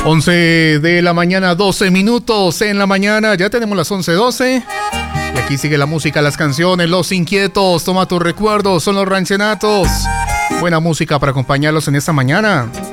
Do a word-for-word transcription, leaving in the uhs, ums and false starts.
once de la mañana, doce minutos en la mañana. Ya tenemos las once doce. Y aquí sigue la música, las canciones, los inquietos. Toma tus recuerdos, son los ranchenatos. Buena música para acompañarlos en esta mañana.